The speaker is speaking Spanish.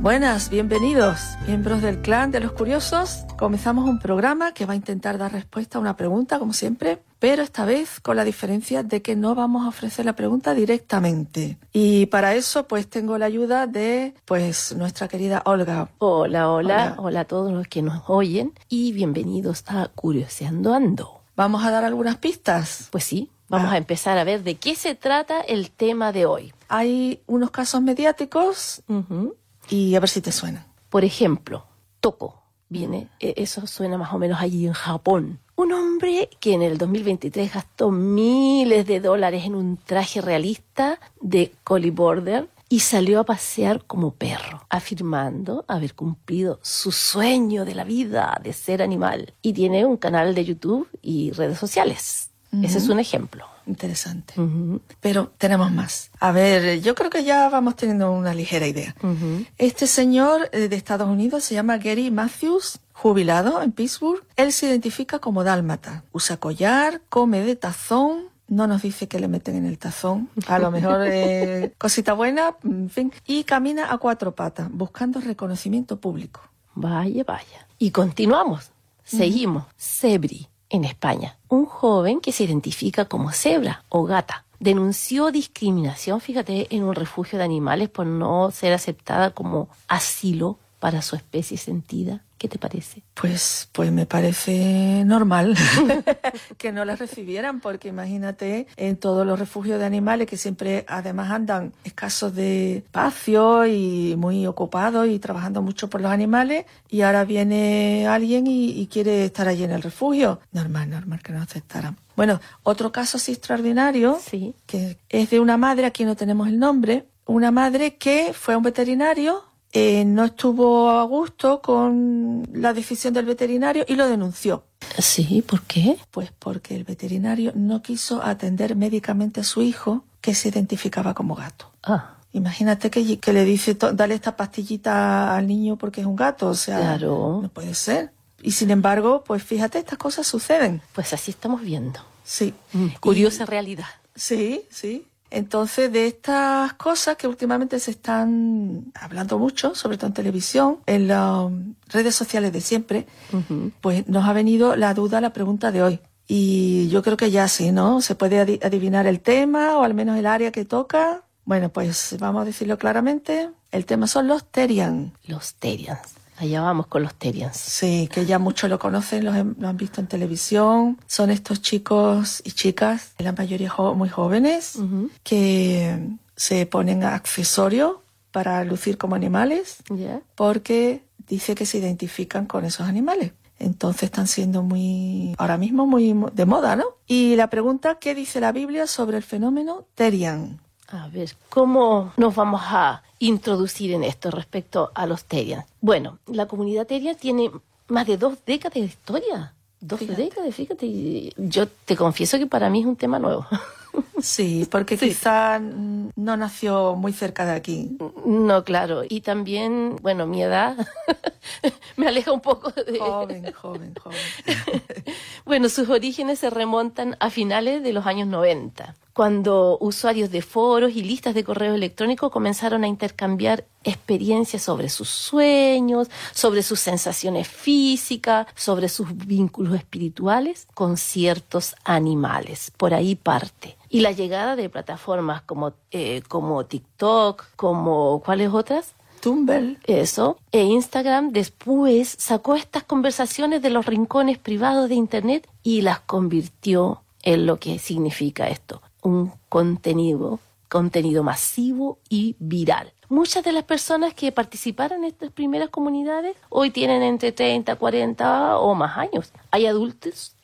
Buenas, bienvenidos, miembros del clan de los curiosos. Comenzamos un programa que va a intentar dar respuesta a una pregunta, como siempre, pero esta vez con la diferencia de que no vamos a ofrecer la pregunta directamente. Y para eso, pues, tengo la ayuda de, pues, nuestra querida Olga. Hola a todos los que nos oyen y bienvenidos a Curioseando Ando. ¿Vamos a dar algunas pistas? Pues sí, vamos a empezar a ver de qué se trata el tema de hoy. Hay unos casos mediáticos y a ver si te suenan. Por ejemplo, Toko. Eso suena más o menos allí en Japón. Un hombre que en el 2023 gastó miles de dólares en un traje realista de Collie Border y salió a pasear como perro, afirmando haber cumplido su sueño de la vida de ser animal. Y tiene un canal de YouTube y redes sociales. Ese es un ejemplo. Interesante. Pero tenemos más. A ver, yo creo que ya vamos teniendo una ligera idea. Este señor de Estados Unidos se llama Gary Matthews, jubilado en Pittsburgh. Él se identifica como dálmata. Usa collar, come de tazón. No nos dice que le meten en el tazón. A lo mejor cosita buena, en fin. Y camina a 4 patas, buscando reconocimiento público. Vaya. Y continuamos. Seguimos. Zebri. En España, un joven que se identifica como cebra o gata denunció discriminación, fíjate, en un refugio de animales por no ser aceptada como asilo para su especie sentida. ¿Qué te parece? Pues me parece normal que no las recibieran, porque imagínate en todos los refugios de animales que siempre además andan escasos de espacio y muy ocupados y trabajando mucho por los animales, y ahora viene alguien y quiere estar allí en el refugio. Normal que no aceptaran. Bueno, otro caso así extraordinario, sí, que es de una madre, aquí no tenemos el nombre, una madre que fue a un veterinario. No estuvo a gusto con la decisión del veterinario y lo denunció. Sí, ¿por qué? Pues porque el veterinario no quiso atender médicamente a su hijo, que se identificaba como gato. Imagínate que le dice, dale esta pastillita al niño porque es un gato, o sea, claro, no puede ser. Y sin embargo, pues fíjate, estas cosas suceden. Pues así estamos viendo. Sí. Curiosa realidad. Sí. Entonces, de estas cosas que últimamente se están hablando mucho, sobre todo en televisión, en las redes sociales de siempre, pues nos ha venido la pregunta de hoy. Y yo creo que ya sí, ¿no? Se puede adivinar el tema o al menos el área que toca. Bueno, pues vamos a decirlo claramente. El tema son los Therian. Los Therians. Allá vamos con los Therians. Sí, que ya muchos lo conocen, lo han visto en televisión. Son estos chicos y chicas, la mayoría muy jóvenes, que se ponen accesorios para lucir como animales, porque dice que se identifican con esos animales. Entonces están siendo ahora mismo muy de moda, ¿no? Y la pregunta, ¿qué dice la Biblia sobre el fenómeno Therian? A ver, ¿cómo nos vamos a introducir en esto respecto a los Therian? Bueno, la comunidad Therian tiene más de 2 décadas de historia. 2 décadas, fíjate. Yo te confieso que para mí es un tema nuevo. Sí, porque quizá no nació muy cerca de aquí. No, claro. Y también, bueno, mi edad me aleja un poco de... Joven. Bueno, sus orígenes se remontan a finales de los años 90, cuando usuarios de foros y listas de correo electrónico comenzaron a intercambiar experiencias sobre sus sueños, sobre sus sensaciones físicas, sobre sus vínculos espirituales con ciertos animales. Por ahí parte. Y la llegada de plataformas como TikTok, ¿cuáles otras? Tumblr. Eso. E Instagram después sacó estas conversaciones de los rincones privados de Internet y las convirtió en lo que significa esto. Un contenido masivo y viral. Muchas de las personas que participaron en estas primeras comunidades hoy tienen entre 30, 40 o más años. Hay adultos